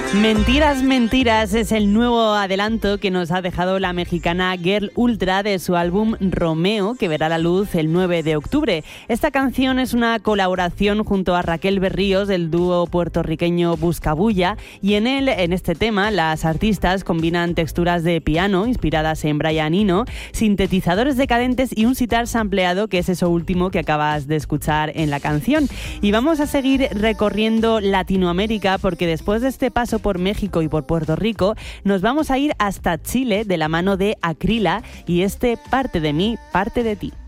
Mentiras, mentiras es el nuevo adelanto que nos ha dejado la mexicana Girl Ultra de su álbum Romeo, que verá la luz el 9 de octubre. Esta canción es una colaboración junto a Raquel Berríos del dúo puertorriqueño Buscabulla, y en este tema las artistas combinan texturas de piano inspiradas en Brian Eno, sintetizadores decadentes y un sitar sampleado, que es eso último que acabas de escuchar en la canción. Y vamos a seguir recorriendo Latinoamérica, porque después de este paso por México y por Puerto Rico, nos vamos a ir hasta Chile de la mano de Acrila y Parte de mí, parte de ti.